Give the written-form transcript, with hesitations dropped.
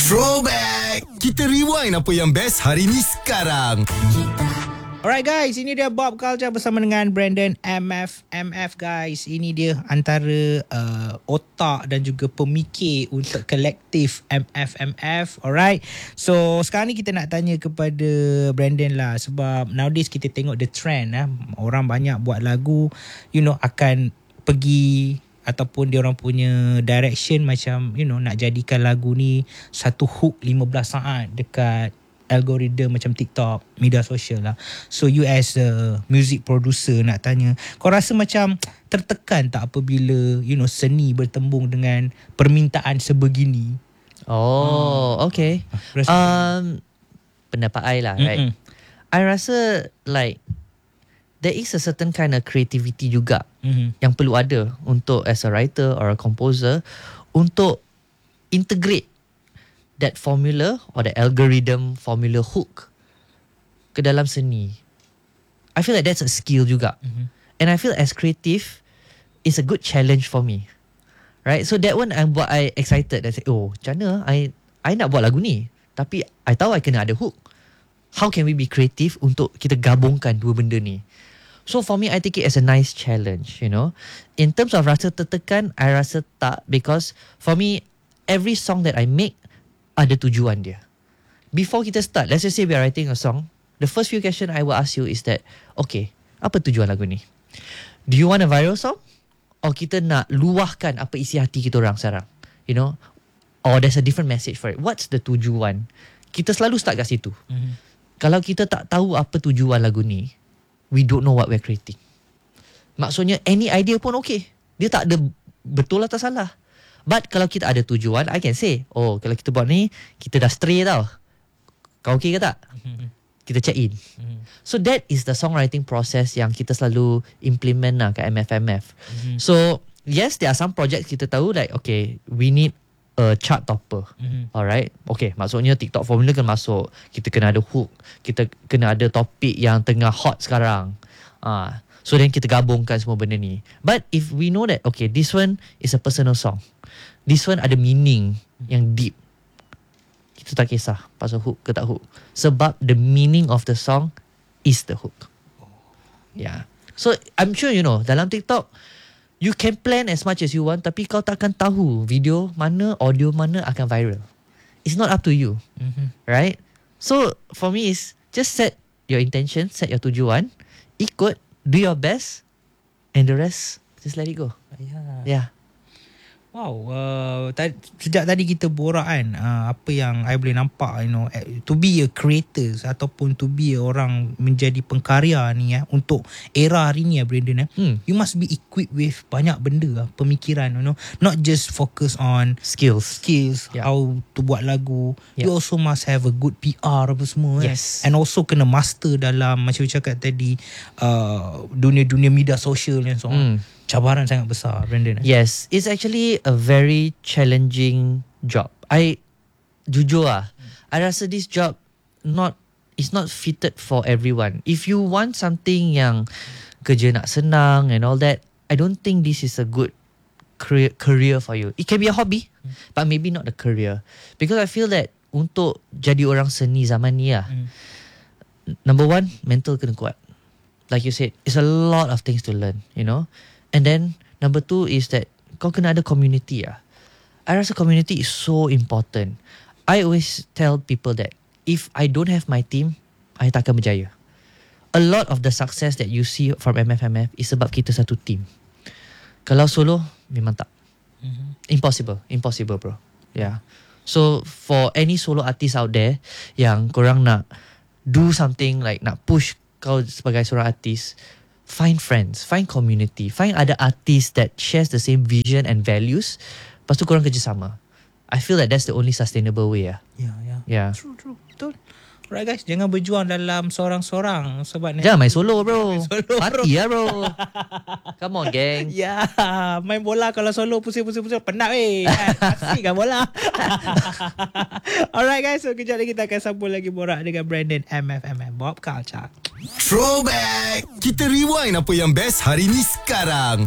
Throwback. Kita rewind apa yang best hari ni sekarang. Alright guys, ini dia Bob Culture bersama dengan Brandon MF guys. Ini dia antara otak dan juga pemikir untuk kolektif MF. Alright. So sekarang ni kita nak tanya kepada Brandon lah, sebab nowadays kita tengok the trend orang banyak buat lagu, akan pergi ataupun dia orang punya direction macam nak jadikan lagu ni satu hook 15 saat dekat algoritma macam TikTok, media sosial lah. So you as a music producer nak tanya, kau rasa macam tertekan tak apabila seni bertembung dengan permintaan sebegini? Okay. Pendapat I lah, right? I rasa like there is a certain kind of creativity juga yang perlu ada untuk as a writer or a composer untuk integrate that formula or the algorithm formula hook ke dalam seni. I feel like that's a skill juga. And I feel as creative is a good challenge for me. Right? So that one buat I excited. I say, macam mana I nak buat lagu ni, tapi I tahu I kena ada hook. How can we be creative untuk kita gabungkan dua benda ni? So for me, I take it as a nice challenge, In terms of rasa tertekan, I rasa tak, because for me, every song that I make ada tujuan dia. Before kita start, let's just say we are writing a song, the first few questions I will ask you is that, okay, apa tujuan lagu ni? Do you want a viral song? Or kita nak luahkan apa isi hati kita orang sekarang? Or there's a different message for it. What's the tujuan? Kita selalu start kat situ. Kalau kita tak tahu apa tujuan lagu ni, we don't know what we're creating. Maksudnya, any idea pun okay. Dia tak ada betul atau salah. But kalau kita ada tujuan, I can say, kalau kita buat ni, kita dah stray tau. Kau okay ke tak? Kita check in. So that is the songwriting process yang kita selalu implement lah kat MFMF. So yes, there are some projects kita tahu like, okay, we need a chart topper. Alright. Okay, maksudnya TikTok formula kena masuk. Kita kena ada hook. Kita kena ada topik yang tengah hot sekarang. So then kita gabungkan semua benda ni. But if we know that, okay, this one is a personal song. This one ada meaning yang deep. Kita tak kisah pasal hook ke tak hook. Sebab the meaning of the song is the hook. Yeah. So I'm sure dalam TikTok, you can plan as much as you want, tapi kau takkan tahu video mana, audio mana akan viral. It's not up to you. Right? So for me is just set your intention, set your tujuan, ikut, do your best, and the rest just let it go. Yeah. Wow, sejak tadi kita borak kan, apa yang I boleh nampak, to be a creator ataupun to be orang menjadi pengkarya ni untuk era hari ni Brandon, you must be equipped with banyak benda pemikiran, not just focus on skills, how to buat lagu, you also must have a good PR apa semua. Yes. And also kena master dalam macam you cakap tadi, dunia-dunia media sosial dan so on. Cabaran sangat besar, Brandon. Yes, it's actually a very challenging job. Jujur I rasa this job is not fitted for everyone. If you want something yang kerja nak senang and all that, I don't think this is a good career for you. It can be a hobby, but maybe not a career. Because I feel that untuk jadi orang seni zaman ni number one, mental kena kuat. Like you said, it's a lot of things to learn, And then number two is that kau kena ada community. I rasa community is so important. I always tell people that if I don't have my team, I takkan berjaya. A lot of the success that you see from MFMF is sebab kita satu team. Kalau solo, memang tak. Impossible bro. Yeah. So for any solo artist out there yang korang nak do something like nak push kau sebagai seorang artist, find friends, find community, find other artists that shares the same vision and values. Lepas tu korang kerjasama. I feel that that's the only sustainable way. Yeah. True. Betul. Alright guys, jangan berjuang dalam seorang-seorang sebab jangan main solo bro. Mati bro. Come on gang. Main bola kalau solo pusing-pusing penat Asik kan bola. Alright guys, so kejap lagi kita akan sambung lagi borak dengan Brandon MFMF Bob Culture. Throwback. Kita rewind apa yang best hari ni sekarang.